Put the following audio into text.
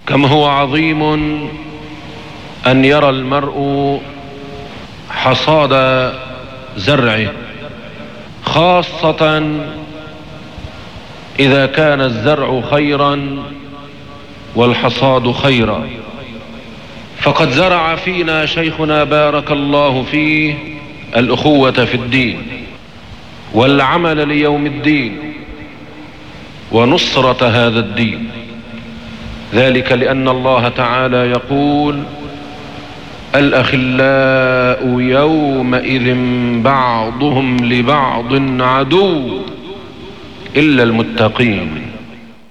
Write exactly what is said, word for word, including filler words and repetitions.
كم هو عظيم أن يرى المرء حصاد زرعه، خاصة إذا كان الزرع خيرا والحصاد خيرا. فقد زرع فينا شيخنا بارك الله فيه الأخوة في الدين والعمل ليوم الدين ونصرة هذا الدين، ذلك لأن الله تعالى يقول: الأخلاء يومئذ بعضهم لبعض عدو إلا المتقين.